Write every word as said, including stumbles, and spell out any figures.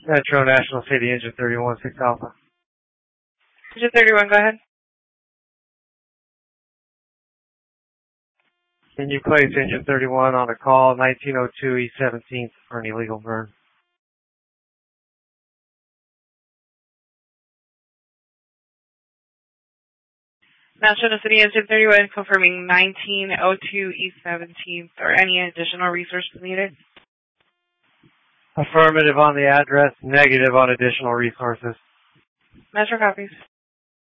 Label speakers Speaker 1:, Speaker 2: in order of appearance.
Speaker 1: Metro National City, engine thirty-one, six Alpha.
Speaker 2: Engine thirty-one, go ahead.
Speaker 1: Can you place engine thirty-one on a call nineteen oh two East seventeenth for an illegal burn?
Speaker 2: National City, engine thirty-one, confirming nineteen oh two East seventeenth, or any additional resources needed?
Speaker 1: Affirmative on the address, negative on additional resources.
Speaker 2: Metro copies.